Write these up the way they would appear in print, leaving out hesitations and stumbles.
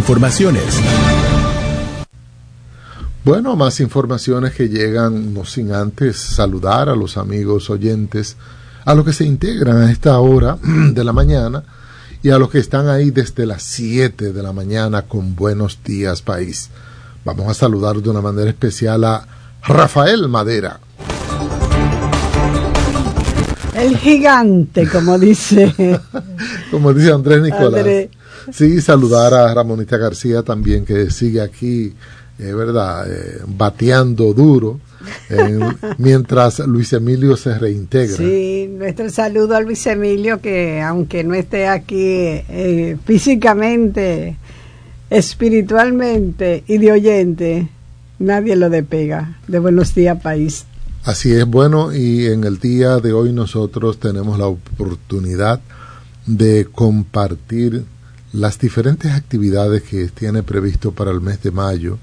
informaciones. Bueno, más informaciones que llegan, no sin antes saludar a los amigos oyentes, a los que se integran a esta hora de la mañana y a los que están ahí desde las 7 de la mañana con Buenos Días País. Vamos a saludar de una manera especial a Rafael Madera. El gigante, como dice. Como dice Andrés Nicolás. Sí, saludar a Ramonita García también, que sigue aquí, ¿verdad? Bateando duro, mientras Luis Emilio se reintegra. Sí, nuestro saludo a Luis Emilio, que aunque no esté aquí físicamente, espiritualmente y de oyente, nadie lo despega. De Buenos Días País. Así es, bueno, y en el día de hoy nosotros tenemos la oportunidad de compartir las diferentes actividades que tiene previsto para el mes de mayo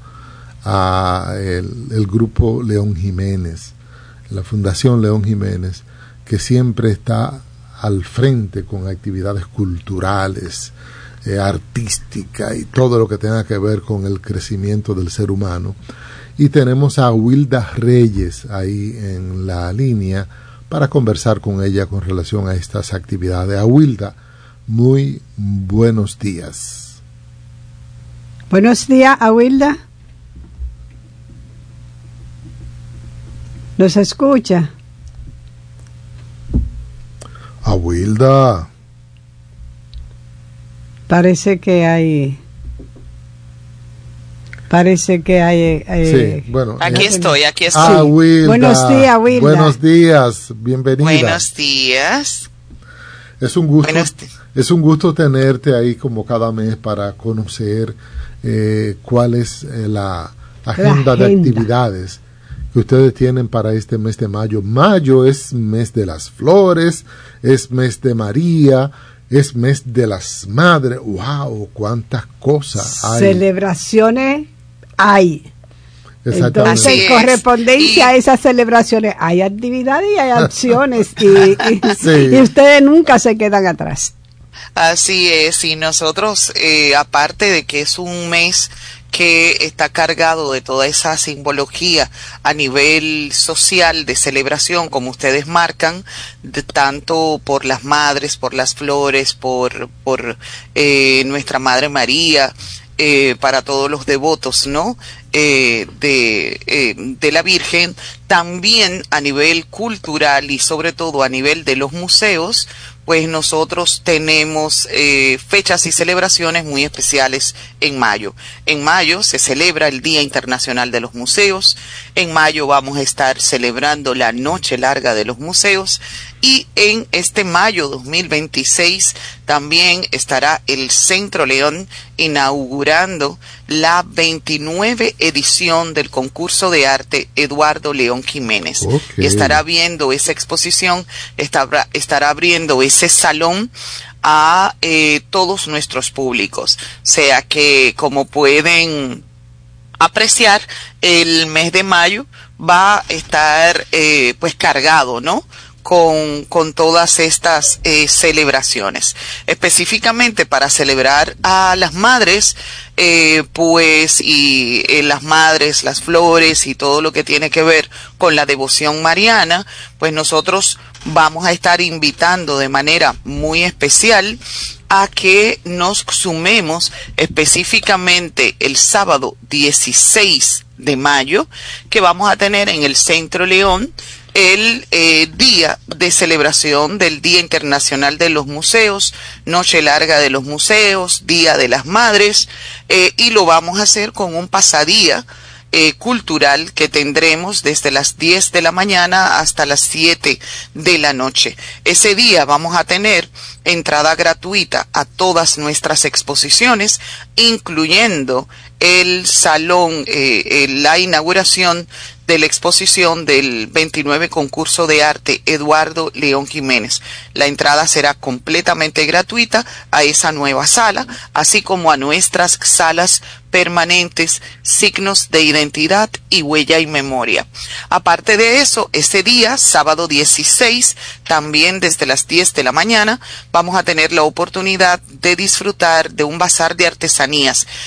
el grupo León Jiménez, la Fundación León Jiménez, que siempre está al frente con actividades culturales, artísticas y todo lo que tenga que ver con el crecimiento del ser humano. Y tenemos a Wilda Reyes ahí en la línea para conversar con ella con relación a estas actividades. A Wilda, muy buenos días. Buenos días, Awilda. ¿Nos escucha? Awilda. Parece que hay... sí, bueno, aquí estoy. Wilda, buenos días, Wilda. Buenos días, bienvenida. Buenos días. Es un gusto tenerte ahí como cada mes para conocer cuál es la agenda de actividades que ustedes tienen para este mes de mayo. Mayo es mes de las flores, es mes de María, es mes de las madres. ¡Wow! ¡Cuántas cosas hay! Celebraciones hay. Entonces, en correspondencia a esas celebraciones, hay actividades y hay acciones y ustedes nunca se quedan atrás. Así es, y nosotros, aparte de que es un mes que está cargado de toda esa simbología a nivel social de celebración, como ustedes marcan, tanto por las madres, por las flores, por nuestra Madre María, para todos los devotos, ¿no? De la Virgen, también a nivel cultural y sobre todo a nivel de los museos, pues nosotros tenemos fechas y celebraciones muy especiales en mayo. En mayo se celebra el Día Internacional de los Museos, en mayo vamos a estar celebrando la Noche Larga de los Museos y en este mayo 2026 también estará el Centro León inaugurando la 29 edición del concurso de arte Eduardo León Jiménez. Okay. Y estará viendo esa exposición, estará abriendo ese salón a todos nuestros públicos. O sea que, como pueden apreciar, el mes de mayo va a estar pues cargado, ¿no? Con todas estas celebraciones. Específicamente para celebrar a las madres, pues, y las madres, las flores y todo lo que tiene que ver con la devoción mariana, pues nosotros vamos a estar invitando de manera muy especial a que nos sumemos específicamente el sábado 16 de mayo, que vamos a tener en el Centro León el día de celebración del Día Internacional de los Museos, Noche Larga de los Museos, Día de las Madres, y lo vamos a hacer con un pasadía cultural que tendremos desde las 10 de la mañana hasta las 7 de la noche. Ese día vamos a tener entrada gratuita a todas nuestras exposiciones, incluyendo el salón, la inauguración de la exposición del 29 concurso de arte Eduardo León Jiménez. La entrada será completamente gratuita a esa nueva sala, así como a nuestras salas permanentes, signos de identidad y huella y memoria. Aparte de eso, ese día, sábado 16, también desde las 10 de la mañana, vamos a tener la oportunidad de disfrutar de un bazar de artesanías